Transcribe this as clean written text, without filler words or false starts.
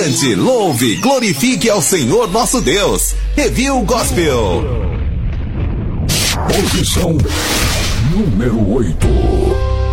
Cante, louve, glorifique ao Senhor nosso Deus. Review Gospel. Posição número 8.